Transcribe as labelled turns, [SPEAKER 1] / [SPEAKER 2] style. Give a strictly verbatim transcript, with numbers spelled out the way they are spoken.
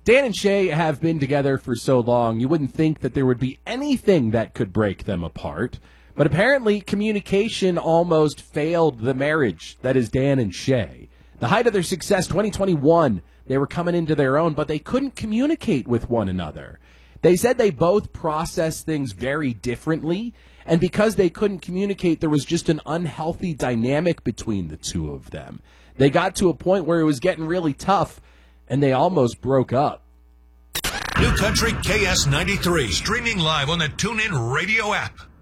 [SPEAKER 1] Dan and Shay have been together for so long, you wouldn't think that there would be anything that could break them apart. But apparently, communication almost failed the marriage that is Dan and Shay. The height of their success, twenty twenty-one, they were coming into their own, but they couldn't communicate with one another. They said they both processed things very differently, and because they couldn't communicate, there was just an unhealthy dynamic between the two of them. They got to a point where it was getting really tough, and they almost broke up.
[SPEAKER 2] New Country K S ninety-three, streaming live on the TuneIn Radio app.